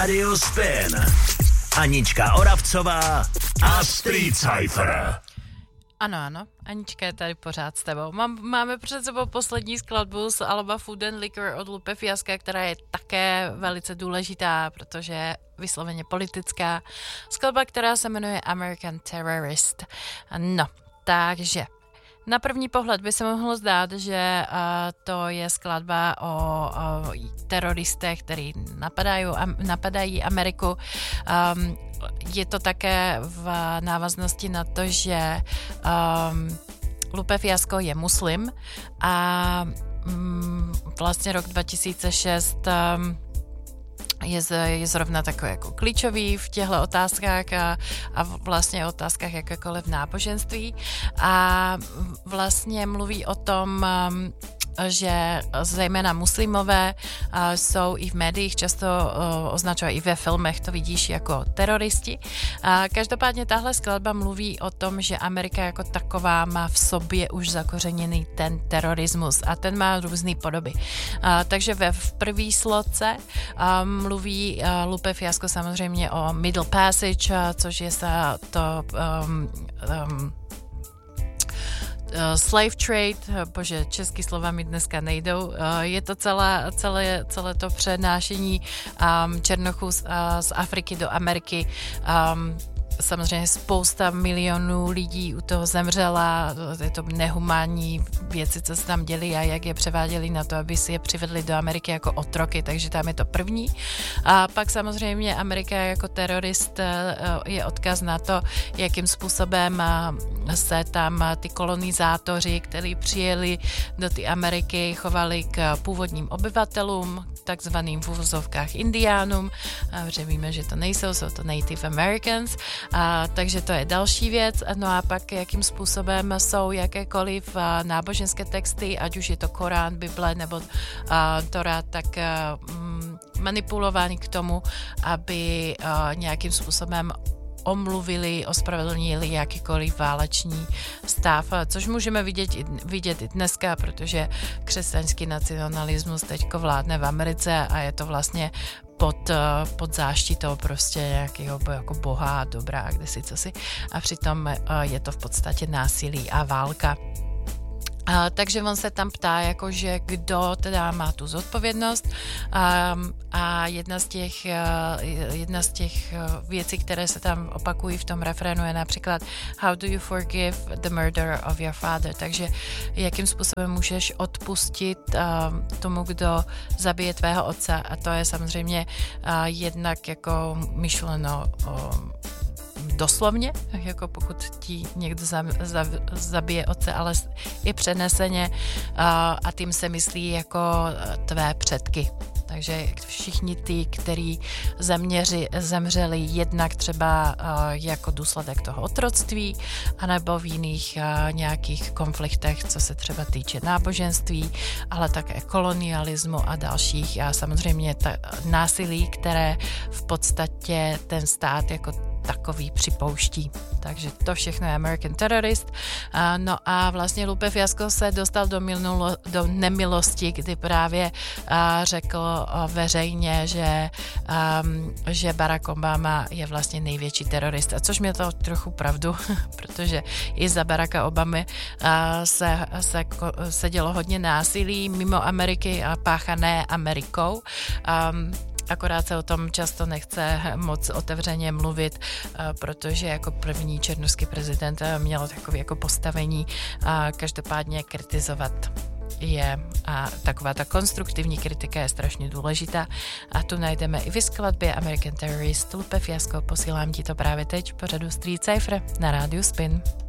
Rádio Spin. Anička Oravcová a Street Cypher. Ano, Anička je tady pořád s tebou. Máme před sebou poslední skladbu z alba Food and Liquor od Lupe Fiasca, která je také velice důležitá, protože je vysloveně politická. Skladba, která se jmenuje American Terrorist. No, takže na první pohled by se mohlo zdát, že to je skladba o teroristech, kteří napadají Ameriku. Je to také v návaznosti na to, že Lupe Fiasco je muslim a vlastně rok 2006 je zrovna takový jako klíčový v těchto otázkách a vlastně otázkách jakékoliv náboženství a vlastně mluví o tom, že zejména muslimové jsou i v médiích často označují i ve filmech, to vidíš, jako teroristi. Každopádně tahle skladba mluví o tom, že Amerika jako taková má v sobě už zakořeněný ten terorismus a ten má různé podoby. Takže v první sloce mluví Lupe Fiasco samozřejmě o Middle Passage, což je to slave trade, bože, český slova mi dneska nejdou, je to celé to přenášení černochů z Afriky do Ameriky. Samozřejmě spousta milionů lidí u toho zemřela, je to nehumánní věci, co se tam děli a jak je převáděli na to, aby si je přivedli do Ameriky jako otroky, takže tam je to první. A pak samozřejmě Amerika jako terorist je odkaz na to, jakým způsobem se tam ty kolonizátoři, kteří přijeli do té Ameriky, chovali k původním obyvatelům, takzvaným v uvozovkách indiánům, protože víme, že to nejsou, jsou to Native Americans. Takže to je další věc. No a pak jakým způsobem jsou jakékoliv náboženské texty, ať už je to Korán, Bible nebo Tora, tak manipulování k tomu, aby nějakým způsobem omluvili, ospravedlnili jakýkoliv váleční stav, což můžeme vidět i dneska, protože křesťanský nacionalismus teďko vládne v Americe a je to vlastně pod záštitou prostě nějakého jako boha a dobra a kdesi cosi a přitom je to v podstatě násilí a válka. Takže on se tam ptá, jakože kdo teda má tu zodpovědnost a jedna z těch věcí, které se tam opakují v tom refrénu je například How do you forgive the murder of your father? Takže jakým způsobem můžeš odpustit tomu, kdo zabije tvého otce a to je samozřejmě jednak jako myšleno doslovně, jako pokud ti někdo zabije otce, ale i přeneseně a tím se myslí jako tvé předky. Takže všichni ty, kteří zemřeli jednak třeba jako důsledek toho otroctví, anebo v jiných nějakých konfliktech, co se třeba týče náboženství, ale také kolonialismu a dalších a samozřejmě násilí, které v podstatě ten stát jako takový připouští. Takže to všechno je American Terrorist. No a vlastně Lupe Fiasco se dostal do nemilosti, kdy právě řekl veřejně, že Barack Obama je vlastně největší terorista, což mě to trochu pravdu, protože i za Baracka Obamy se dělo hodně násilí mimo Ameriky a páchané Amerikou. Akorát se o tom často nechce moc otevřeně mluvit, protože jako první černošský prezident měl takové jako postavení každopádně kritizovat je a taková ta konstruktivní kritika je strašně důležitá a tu najdeme i v skladbě American Terrorist Lupe Fiasco. Posílám ti to právě teď v pořadu Street Cypher na rádiu Spin.